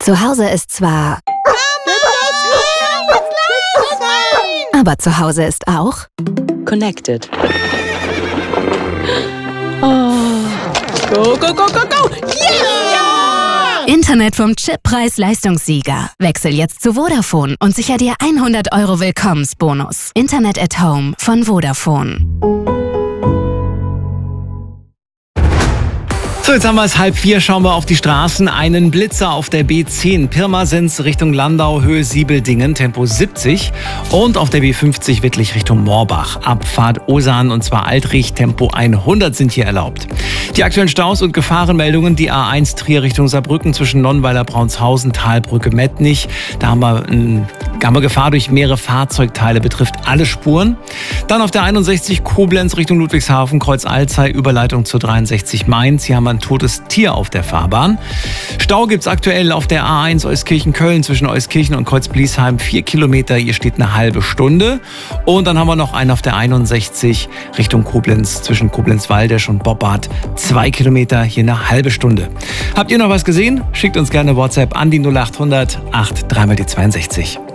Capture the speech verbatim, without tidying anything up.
Zu Hause ist zwar... Aber zu Hause ist auch... Connected. Oh. Go, go, go, go, go! Yeah! Internet vom Chip Preis-Leistungssieger. Wechsel jetzt zu Vodafone und sicher dir hundert Euro Willkommensbonus. Internet at Home von Vodafone. So, jetzt haben wir es halb vier, schauen wir auf die Straßen. Einen Blitzer auf der B zehn, Pirmasens Richtung Landau, Höhe Siebeldingen, Tempo siebzig. Und auf der B fünfzig Wittlich Richtung Moorbach, Abfahrt Osan und zwar Altrich, Tempo hundert sind hier erlaubt. Die aktuellen Staus und Gefahrenmeldungen, die A eins Trier Richtung Saarbrücken zwischen Nonnweiler, Braunshausen, Talbrücke, Mettnich. Da haben wir ein haben wir Gefahr durch mehrere Fahrzeugteile, betrifft alle Spuren. Dann auf der einundsechzig Koblenz Richtung Ludwigshafen, Kreuz Alzey, Überleitung zur dreiundsechzig Mainz. Hier haben wir ein totes Tier auf der Fahrbahn. Stau gibt's aktuell auf der A eins Euskirchen-Köln zwischen Euskirchen und Kreuz-Bliesheim. Vier Kilometer, hier steht eine halbe Stunde. Und dann haben wir noch einen auf der einundsechzig Richtung Koblenz zwischen Koblenz-Waldesch und Boppard. Zwei Kilometer, hier eine halbe Stunde. Habt ihr noch was gesehen? Schickt uns gerne WhatsApp an die null acht hundert acht drei mal die zweiundsechzig.